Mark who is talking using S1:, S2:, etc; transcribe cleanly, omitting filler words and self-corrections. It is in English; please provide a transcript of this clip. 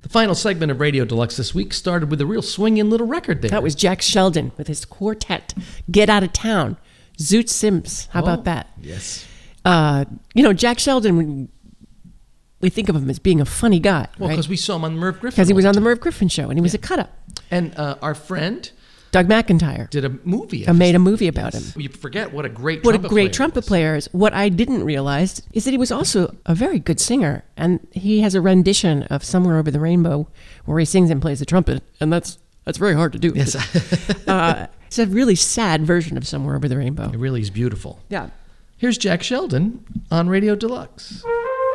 S1: The final segment of Radio Deluxe this week started with a real swinging little record there.
S2: That was Jack Sheldon with his quartet, Get Out of Town, Zoot Sims. How about that?
S1: Yes.
S2: Jack Sheldon, we think of him as being a funny guy.
S1: Well, because we saw him on the Merv Griffin.
S2: Because he was on the Merv Griffin show, and he was a cut-up.
S1: And our friend
S2: Doug McIntyre
S1: did a movie.
S2: Made a movie about him.
S1: You forget what a great
S2: trumpet player is. What I didn't realize is that he was also a very good singer, and he has a rendition of Somewhere Over the Rainbow where he sings and plays the trumpet, and that's very hard to do.
S1: Yes.
S2: It's a really sad version of Somewhere Over the Rainbow.
S1: It really is beautiful.
S2: Yeah.
S1: Here's Jack Sheldon on Radio Deluxe.